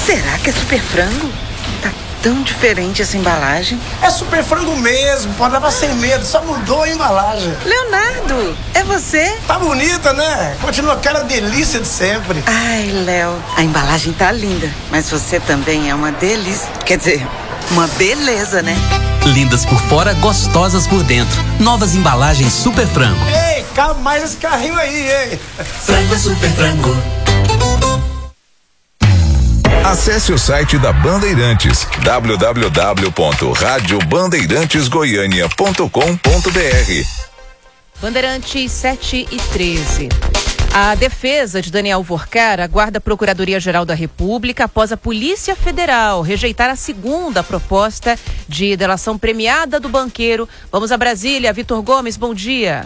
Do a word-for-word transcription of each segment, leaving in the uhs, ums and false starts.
Será que é super frango? Tá tão diferente essa embalagem. É super frango mesmo, pode levar sem medo, só mudou a embalagem. Leonardo, é você? Tá bonita, né? Continua aquela delícia de sempre. Ai, Léo, a embalagem tá linda, mas você também é uma delícia. Quer dizer, uma beleza, né? Lindas por fora, gostosas por dentro. Novas embalagens Super Frango. Ei, cabe mais esse carrinho aí, hein? Frango é Super Frango. Acesse o site da Bandeirantes, w w w ponto rádio bandeirantes goiânia ponto com ponto b r. Bandeirantes sete e treze. A defesa de Daniel Vorcar aguarda a Procuradoria-Geral da República após a Polícia Federal rejeitar a segunda proposta de delação premiada do banqueiro. Vamos a Brasília. Vitor Gomes, bom dia.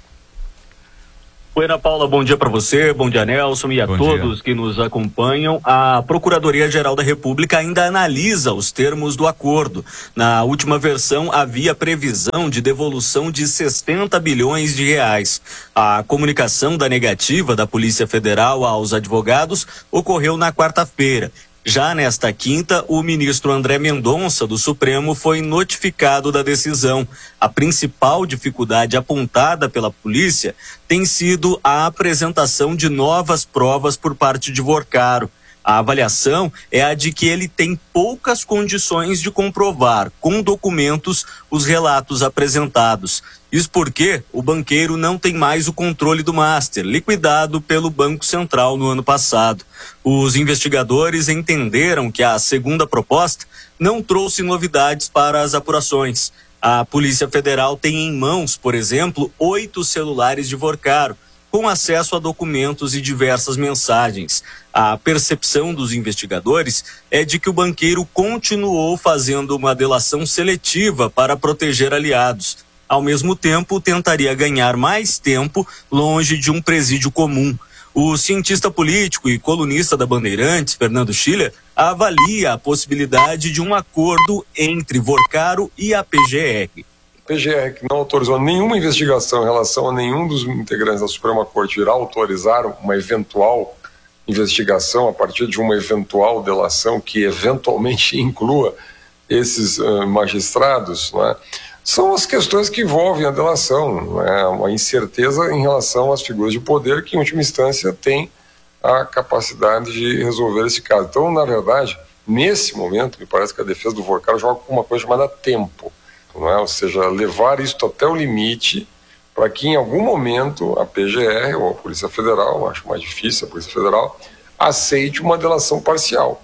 Oi, Ana Paula, bom dia para você, bom dia, Nelson, e a bom todos dia. Que nos acompanham. A Procuradoria-Geral da República ainda analisa os termos do acordo. Na última versão, havia previsão de devolução de sessenta bilhões de reais. A comunicação da negativa da Polícia Federal aos advogados ocorreu na quarta-feira. Já nesta quinta, o ministro André Mendonça, do Supremo, foi notificado da decisão. A principal dificuldade apontada pela polícia tem sido a apresentação de novas provas por parte de Vorcaro. A avaliação é a de que ele tem poucas condições de comprovar, com documentos, os relatos apresentados. Isso porque o banqueiro não tem mais o controle do master, liquidado pelo Banco Central no ano passado. Os investigadores entenderam que a segunda proposta não trouxe novidades para as apurações. A Polícia Federal tem em mãos, por exemplo, oito celulares de Vorcaro, com acesso a documentos e diversas mensagens. A percepção dos investigadores é de que o banqueiro continuou fazendo uma delação seletiva para proteger aliados. Ao mesmo tempo, tentaria ganhar mais tempo longe de um presídio comum. O cientista político e colunista da Bandeirantes, Fernando Schiller, avalia a possibilidade de um acordo entre Vorcaro e a P G R. P G R, que não autorizou nenhuma investigação em relação a nenhum dos integrantes da Suprema Corte, irá autorizar uma eventual investigação a partir de uma eventual delação que eventualmente inclua esses uh, magistrados, né? São as questões que envolvem a delação, né? Uma incerteza em relação às figuras de poder que, em última instância, têm a capacidade de resolver esse caso. Então, na verdade, nesse momento, me parece que a defesa do Vorcaro joga com uma coisa chamada tempo. Não é? Ou seja, levar isso até o limite para que em algum momento a P G R ou a Polícia Federal, acho mais difícil a Polícia Federal, aceite uma delação parcial.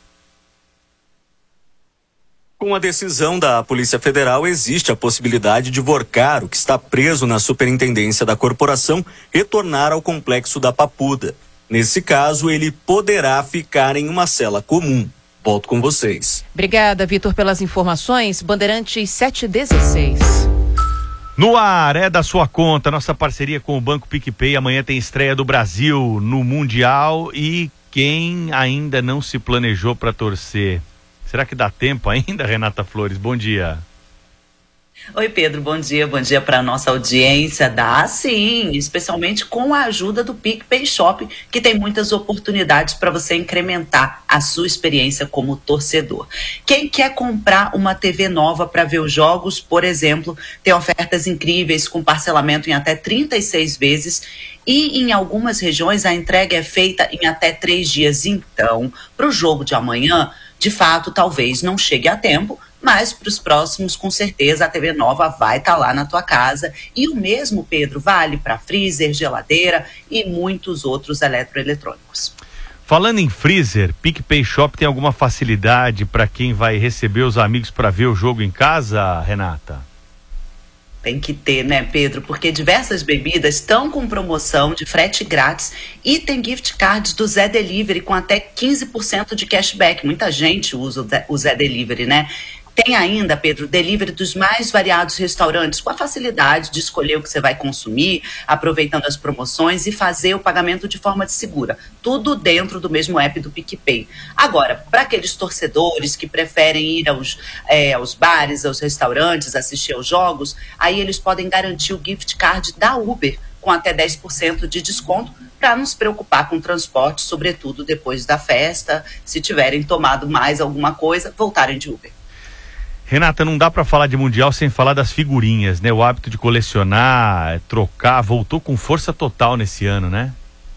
Com a decisão da Polícia Federal, existe a possibilidade de Vorcaro, que está preso na superintendência da corporação, retornar ao complexo da Papuda. Nesse caso, ele poderá ficar em uma cela comum. Volto com vocês. Obrigada, Vitor, pelas informações. Bandeirantes sete e dezesseis. No ar, é da sua conta, nossa parceria com o Banco PicPay. Amanhã tem estreia do Brasil no Mundial e quem ainda não se planejou para torcer? Será que dá tempo ainda, Renata Flores? Bom dia. Oi, Pedro, bom dia, bom dia para a nossa audiência. Dá sim, especialmente com a ajuda do PicPay Shop, que tem muitas oportunidades para você incrementar a sua experiência como torcedor. Quem quer comprar uma T V nova para ver os jogos, por exemplo, tem ofertas incríveis com parcelamento em até trinta e seis vezes e em algumas regiões a entrega é feita em até três dias. Então, para o jogo de amanhã, de fato, talvez não chegue a tempo, mas para os próximos, com certeza, a T V nova vai estar tá lá na tua casa. E o mesmo, Pedro, vale para freezer, geladeira e muitos outros eletroeletrônicos. Falando em freezer, PicPay Shop tem alguma facilidade para quem vai receber os amigos para ver o jogo em casa, Renata? Tem que ter, né, Pedro? Porque diversas bebidas estão com promoção de frete grátis e tem gift cards do Zé Delivery com até quinze por cento de cashback. Muita gente usa o Zé Delivery, né? Tem ainda, Pedro, delivery dos mais variados restaurantes com a facilidade de escolher o que você vai consumir, aproveitando as promoções e fazer o pagamento de forma segura. Tudo dentro do mesmo app do PicPay. Agora, para aqueles torcedores que preferem ir aos, é, aos bares, aos restaurantes, assistir aos jogos, aí eles podem garantir o gift card da Uber com até dez por cento de desconto para nos preocupar com o transporte, sobretudo depois da festa, se tiverem tomado mais alguma coisa, voltarem de Uber. Renata, não dá para falar de Mundial sem falar das figurinhas, né? O hábito de colecionar, trocar, voltou com força total nesse ano, né?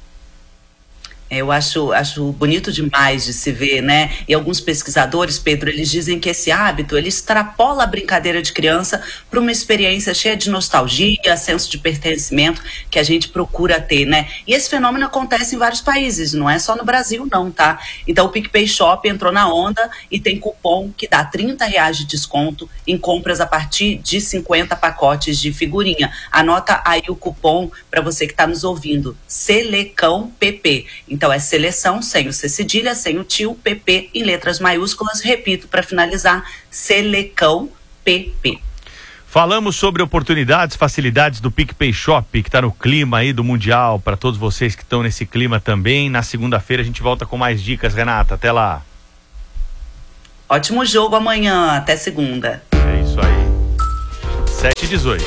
Eu acho, acho bonito demais de se ver, né? E alguns pesquisadores, Pedro, eles dizem que esse hábito, ele extrapola a brincadeira de criança para uma experiência cheia de nostalgia, senso de pertencimento que a gente procura ter, né? E esse fenômeno acontece em vários países, não é só no Brasil não, tá? Então o PicPay Shop entrou na onda e tem cupom que dá trinta reais de desconto em compras a partir de cinquenta pacotes de figurinha. Anota aí o cupom para você que está nos ouvindo, Selecão P P. Então é seleção sem o C cedilha, sem o tio, P P em letras maiúsculas. Repito para finalizar, Selecão P P. Falamos sobre oportunidades, facilidades do PicPay Shop, que está no clima aí do Mundial, para todos vocês que estão nesse clima também. Na segunda-feira a gente volta com mais dicas, Renata. Até lá. Ótimo jogo amanhã, até segunda. É isso aí. sete e dezoito.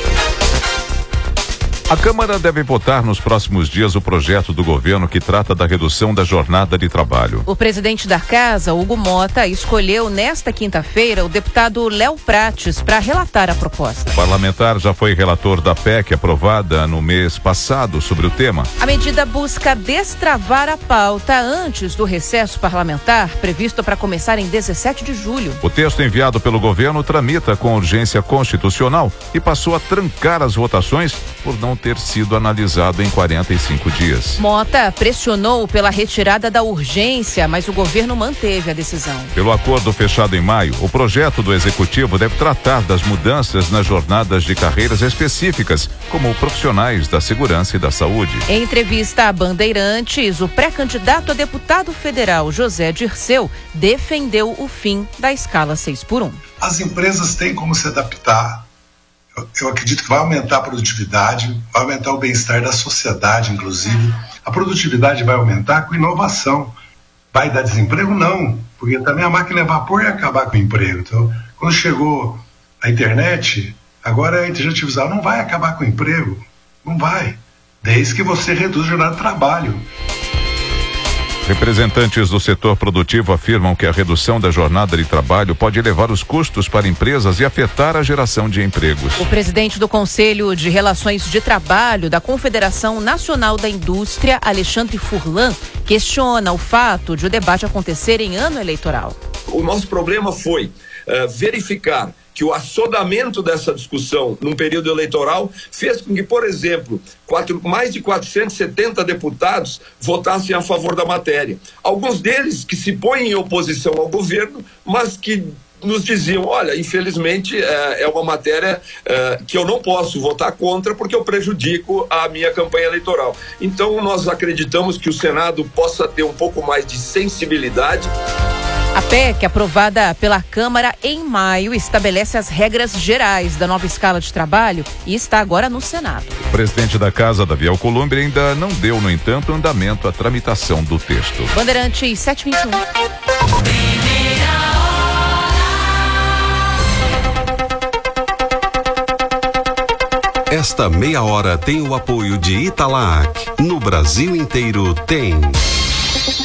A Câmara deve votar nos próximos dias o projeto do governo que trata da redução da jornada de trabalho. O presidente da Casa, Hugo Mota, escolheu nesta quinta-feira o deputado Léo Prates para relatar a proposta. O parlamentar já foi relator da P E C aprovada no mês passado sobre o tema. A medida busca destravar a pauta antes do recesso parlamentar, previsto para começar em dezessete de julho. O texto enviado pelo governo tramita com urgência constitucional e passou a trancar as votações por não ter sido analisado em quarenta e cinco dias. Mota pressionou pela retirada da urgência, mas o governo manteve a decisão. Pelo acordo fechado em maio, o projeto do executivo deve tratar das mudanças nas jornadas de carreiras específicas, como profissionais da segurança e da saúde. Em entrevista à Bandeirantes, o pré-candidato a deputado federal José Dirceu defendeu o fim da escala seis por um. As empresas têm como se adaptar. Eu, eu acredito que vai aumentar a produtividade, vai aumentar o bem-estar da sociedade, inclusive. A produtividade vai aumentar com inovação. Vai dar desemprego? Não, porque também a máquina a vapor ia acabar com o emprego. Então, quando chegou a internet, agora a inteligência artificial não vai acabar com o emprego. Não vai, desde que você reduz a jornada de trabalho. Representantes do setor produtivo afirmam que a redução da jornada de trabalho pode elevar os custos para empresas e afetar a geração de empregos. O presidente do Conselho de Relações de Trabalho da Confederação Nacional da Indústria, Alexandre Furlan, questiona o fato de o debate acontecer em ano eleitoral. O nosso problema foi uh, verificar que o assodamento dessa discussão num período eleitoral fez com que, por exemplo, quatro, mais de quatrocentos e setenta deputados votassem a favor da matéria. Alguns deles que se põem em oposição ao governo, mas que nos diziam, olha, infelizmente é, é uma matéria é, que eu não posso votar contra porque eu prejudico a minha campanha eleitoral. Então nós acreditamos que o Senado possa ter um pouco mais de sensibilidade. A P E C, aprovada pela Câmara em maio, estabelece as regras gerais da nova escala de trabalho e está agora no Senado. O presidente da Casa, Davi Alcolumbre, ainda não deu, no entanto, andamento à tramitação do texto. Bandeirantes sete e vinte e um. Esta meia hora tem o apoio de Italac. No Brasil inteiro tem.